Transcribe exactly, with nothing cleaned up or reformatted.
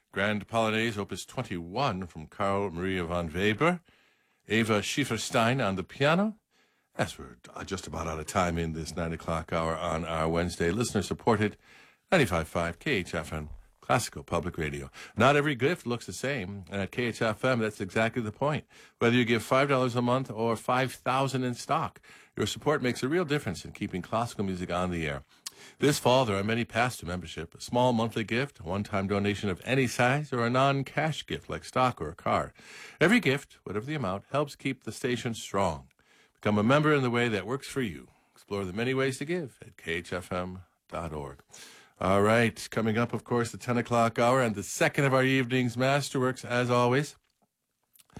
Grand Polonaise, Opus twenty-one from Carl Maria von Weber. Eva Schieferstein on the piano. As we're just about out of time in this nine o'clock hour on our Wednesday, listener-supported ninety-five point five K H F M, Classical Public Radio. Not every gift looks the same, and at K H F M, that's exactly the point. Whether you give five dollars a month or five thousand dollars in stock, your support makes a real difference in keeping classical music on the air. This fall, there are many paths to membership: a small monthly gift, a one-time donation of any size, or a non-cash gift like stock or a car. Every gift, whatever the amount, helps keep the station strong. Become a member in the way that works for you. Explore the many ways to give at K H F M dot org. All right, coming up, of course, the ten o'clock hour and the second of our evening's Masterworks, as always.